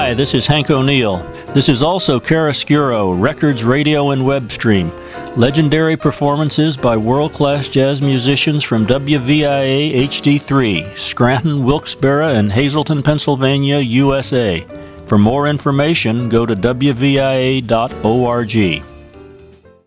Hi, this is Hank O'Neill. This is also Chiaroscuro, Records, Radio, and Web Stream. Legendary performances by world-class jazz musicians from WVIA HD3, Scranton, Wilkes-Barre, and Hazleton, Pennsylvania, USA. For more information, go to wvia.org.